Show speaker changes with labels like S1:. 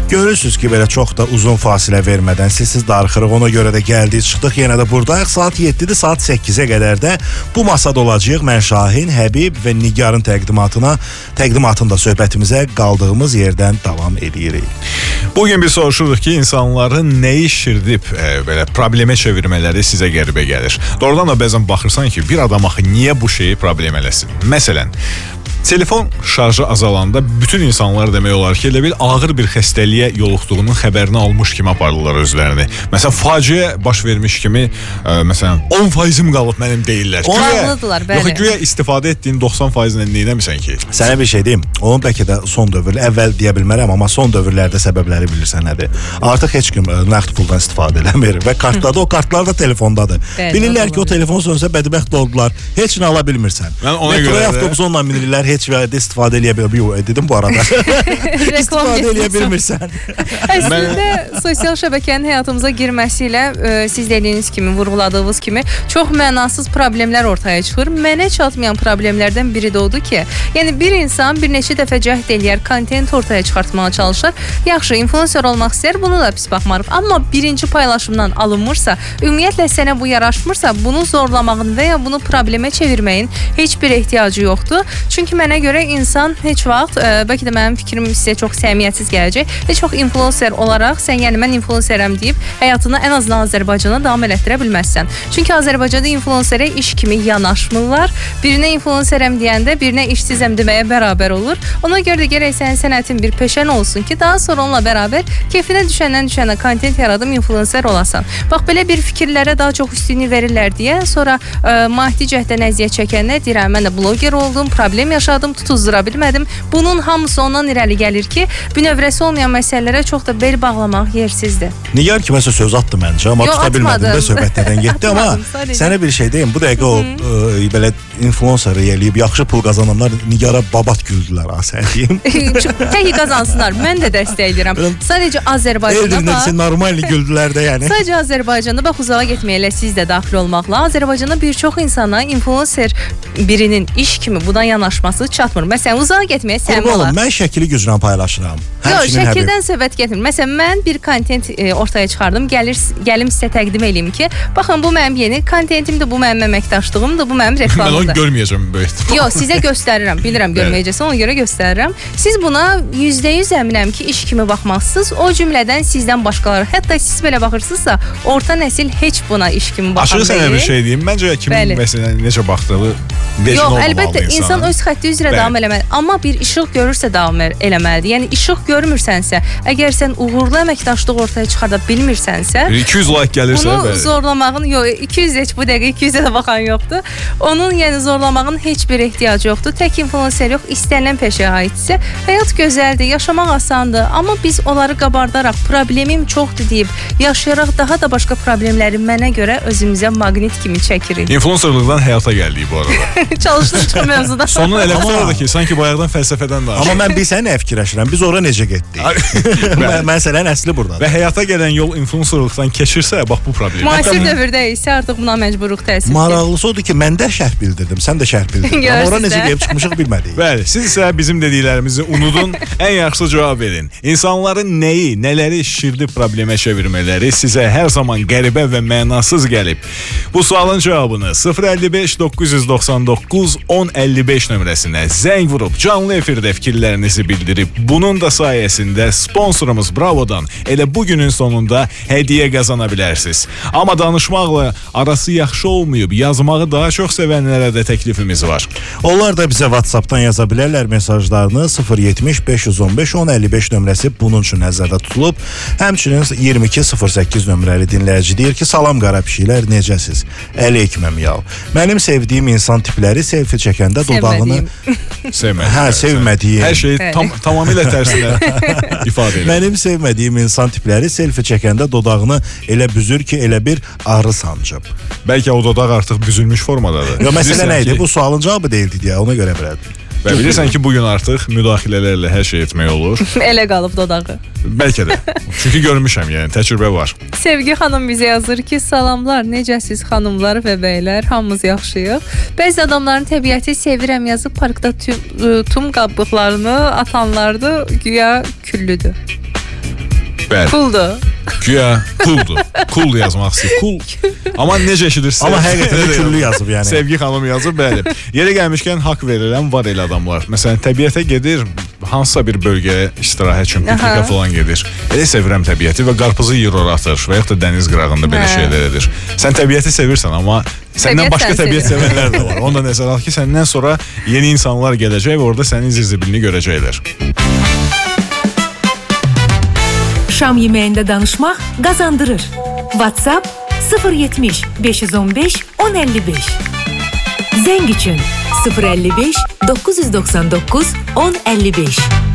S1: Görürsünüz ki belə çox da uzun fasilə vermədən siz darıxırıq. Ona görə də gəldik, çıxdıq, yenə də buradayıq. Saat 7-dir, saat 8-ə qədər də bu masada olacağıq. Mən Şahin, Həbib və Nigarın təqdimatında söhbətimizə qaldığımız yerdən davam edirik.
S2: Bugün biz soruşuruq ki, insanların nəyi şirdib belə problemə çevirmələri sizə qəribə gəlir. Doğrudan da bəzən baxırsan ki, bir adam axı niyə bu şeyi problem eləsin? Məsələn, telefon şarjı azalanda bütün insanlar demək olar ki, elə bil ağır bir xəstəliyə yoluxduğunun xəbərini almış kimi aparırlar özlərini. Məsələn, faciə baş vermiş kimi, məsələn, 10%im qalıb mənim deyirlər.
S3: Ağlıdırlar, bəli.
S2: Yox, güya istifadə etdiyin 90%-lə neynəmirsən ki?
S1: Sənə bir şey deyim, onun bəlkə də son dövr, əvvəl deyə bilmərəm, amma son dövrlərdə səbəbləri bilirsən nədir? Artıq heç kim nəqd puldan istifadə eləmir və kartdadır, o kartlar da telefondadır. Bilirlər ki, o telefon sönsə bədbəxt oldular, heç nə ala bilmirsən. Metroya, avtobus onunla minirlər, heç vədə istifadə eləyə bilmirsən. Dedim bu arada. İstifadə eləyə bilmirsən.
S3: Əslində, sosial şəbəkənin həyatımıza girməsi ilə siz dediyiniz kimi, vurğuladığınız kimi çox mənasız problemlər ortaya çıxır. Mənə çatmayan problemlərdən biri də odur ki, yəni bir insan bir neçə dəfə cəhd eləyər, kontent ortaya çıxartmağa çalışır. Yaxşı, influencer olmaq istəyir, bunu da pis baxmarıq. Amma birinci paylaşımdan alınmırsa, ümumiyyətlə sənə bu yaraşmırsa, bunu zorlamağın və ya bunu problemə çevirməyin heç bir ehtiyacı yoxdur. Çünki mənə görə insan heç vaxt, bəlkə də mənim fikrim sizə çox səmimiyyətsiz gələcək, heç vaxt influencer olaraq sən, yəni mən influencerəm deyib həyatını ən azından Azərbaycana davam elətdirə bilməzsən. Çünki Azərbaycanda influencerə iş kimi yanaşmırlar. Birinə influencerəm deyəndə birinə işsizəm deməyə bərabər olur. Ona görə də gərək sənin sənətin bir peşən olsun ki, daha sonra onunla bərabər keyfinə düşənə kontent yaradım, influencer olasan. Bax, belə bir fikirlərə daha çox üstünlük verirlər deyə, sonra maddi cəhdən əziyyət çəkəndə deyirəm, mən də bloger oldum, problem yaşadım, tutuzdura bilmədim. Bunun hamısı ondan irəli gəlir ki, bünövrəsi olmayan məsələlərə çox da bel bağlamaq yersizdir.
S1: Nigar kiməsə söz atdı məncə, amma tuta bilmədim də söhbətlərdən getdi. Amma sənə bir şey deyim, bu dəqiqə o belə influencer eləyib yaxşı pul qazananlar Nigara babat güldülər sən deyim.
S3: Təki qazansınlar, mən də dəstəkləyirəm. Sadəcə Azərbaycanda
S1: bax, normal güldülər də yəni.
S3: Sadəcə Azərbaycanda bax, uzağa getməklə siz də daxil olmaqla Azərbaycanda bir çox insana influencer birinin iş kimi budan yanaşması çatmır. Məsələn, uzağa getməyə səmimi olar.
S1: Mən şəkili güclə paylaşıram.
S3: Yox, şəkildən söhbət getmir. Məsələn, mən bir kontent ortaya çıxardım. Gəlim sizə təqdim edeyim ki, baxın, bu mənim yeni kontentimdir, bu mənim əməkdaşlığımdır, bu mənim reklamımdır.
S2: Mən onu görməyəcəm böyük.
S3: Yox, sizə göstərirəm. Bilirəm görməyəcəksən, ona görə göstərirəm. Siz buna %100 əminəm ki, iş kimi baxmazsınız. O cümlədən sizdən başqaları, hətta siz belə baxırsınızsa, orta nəsil heç buna iş kimi baxan deyil.
S2: Açıq sənə bir şey deyim. Məncə kimin məsələn necə baxdığı vecin olmamalı.
S3: Yox, əlbəttə insan öz xətti üzrə davam eləməli. Amma bir işıq görürsə davam eləməlidir. Yəni işıq görmürsənsə, əgər sən uğurlu əməkdaşlıq ortaya çıxarda bilmirsənsə,
S2: 200 like gəlirsə,
S3: bunu zorlamağın, yox, 200 heç bu dəqiqə 200-ə də baxan yoxdur. Onun yəni zorlamağın heç bir ehtiyacı yoxdur. Tək influencer yox, istənilən peşəyə aidsə, həyat gözəldir, yaşamaq asandır. Amma biz onları qabardaraq, problemim çoxdur deyib, yaşayaraq daha da başqa problemləri mənə görə özümüzə maqnit kimi çəkirik.
S2: Influencerlıqdan həyata gəldik bu arada.
S3: Çalışdıq mövzuda.
S2: Sonun elə olmadı ki, sanki bayaqdan fəlsəfədən danışır.
S1: Amma mən bir sənə fikirləşirəm, biz ora necə getdik? Məsələn, əsli burada.
S2: Və həyata gələn yol influencerlıqdan keçirsə, bax bu problem.
S3: Müasir dövrdə isə artıq buna məcburuq təəssüf ki.
S1: Maraqlısı odur ki, mən də şərh bildirdim, sən də şərh bildirdin. Amma ora necə gəlib çıxmışıq bilmədik.
S2: Bəli, siz isə bizim dediklərimizi unudun, ən yaxşı cavab verin. İnsanların nəyi, nələri şirli problemə çevirmələri sizə hər zaman qəribə və mənasız gəlib. Bu sualın cavabını 055 999 1055 nömrəsinə zəng vurub canlı efirdə fikirlərinizi bildirib, bunun da sayəsində sponsorumuz Bravodan elə bugünün sonunda hədiyyə qazana bilərsiniz. Amma danışmaqla arası yaxşı olmayıb, yazmağı daha çox sevənlərə də təklifimiz var.
S1: Onlar da bizə WhatsAppdan yaza bilərlər mesajlarını 070 515 1055 nömrəsi bunun üçün nəzərdə tutulub. Həmçinin 2208 nömrəli dinləyici deyir ki, salam qara pişiklər, necəsiz? Əleyküm yav. Mənim sevdiyim insan tipləri selfie çəkəndə dodağını sevmədiyim.
S2: Hər şey tamamilə tərsinə ifadə edir.
S1: Mənim sevmədiyim insan tipləri selfie çəkəndə dodağını elə büzür ki, elə bir arı sancıb.
S2: Bəlkə o dodaq artıq büzülmüş formadadır.
S1: Yo, məsələ nə idi? Bu sualın cavabı deyildi deyə, ona görə bilərdim.
S2: Və bilirsən ki, bugün artıq müdaxilələrlə hər şey etmək olur.
S3: Elə qalıb dodağı.
S2: Bəlkə də. Çünki görmüşəm, yəni təcrübə var.
S3: Sevgi xanım bizə yazır ki, salamlar, necəsiz xanımlar və bəylər, hamımız yaxşıyıq. Bəzi adamların təbiəti sevirəm yazıb parkda tum qabıqlarını atanlardı, güya küllüdür.
S2: Bəli.
S3: Puldur.
S2: Güya kuldur. Kul yazmaq istəyir. Kul. Amma necə eşidirsə.
S1: Amma həqiqətən də küllü yazıb yəni.
S2: Sevgi xanım yazıb, bəli. Yerə gəlmişkən haqq verirəm, var elə adamlar. Məsələn, təbiətə gedir, hansısa bir bölgəyə istirahət üçün piknikə falan gedir. Elə sevirəm təbiəti və qarpızı yeyir ora atır və yaxud da dəniz qırağında belə şeylər edir. Sən təbiəti sevirsən, amma səndən başqa təbiət sevənlər də var. Onu da nəzərə al ki, səndən sonra yeni insanlar gələcək və orada sənin zibilini görəcəklər.
S4: Şam yeməyində danışmaq qazandırır. WhatsApp 070 515 1055. Zəng üçün 055 999 1055.